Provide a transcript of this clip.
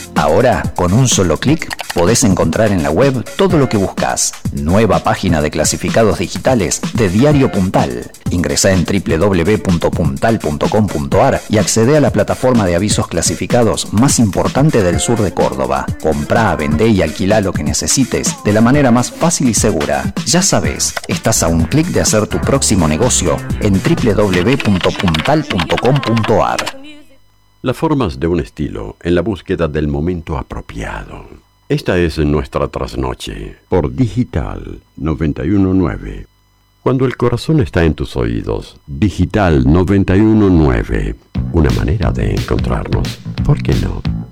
Ahora, con un solo clic, podés encontrar en la web todo lo que buscas. Nueva página de clasificados digitales de Diario Puntal. Ingresá en www.puntal.com.ar y accede a la plataforma de avisos clasificados más importante del sur de Córdoba. Comprá, vendé y alquilá lo que necesites de la manera más fácil y segura. Ya sabes, estás a un clic de hacer tu próximo negocio en www.puntal.com.ar. Las formas de un estilo en la búsqueda del momento apropiado. Esta es nuestra trasnoche por Digital 919. Cuando el corazón está en tus oídos, Digital 919. Una manera de encontrarnos. ¿Por qué no?